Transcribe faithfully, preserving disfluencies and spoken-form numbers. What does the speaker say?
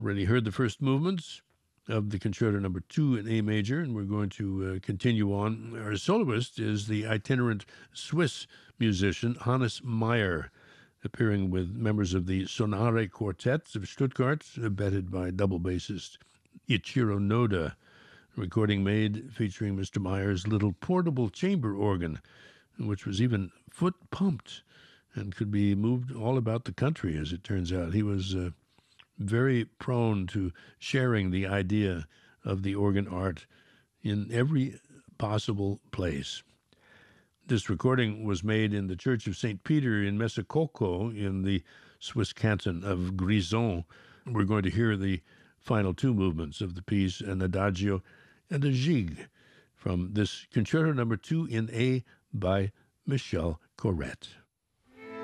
Already heard the first movements of the Concerto Number Two in A major, and we're going to uh, continue on. Our soloist is the itinerant Swiss musician Hannes Meyer, appearing with members of the Sonare Quartet of Stuttgart, abetted by double bassist Ichiro Noda. A recording made featuring Mister Meyer's little portable chamber organ, which was even foot pumped and could be moved all about the country, as it turns out. He was uh, very prone to sharing the idea of the organ art in every possible place. This recording was made in the Church of Saint Peter in Messakoko in the Swiss canton of Grisons. We're going to hear the final two movements of the piece, an adagio and a gigue, from this Concerto Number Two in A by Michel Corrette.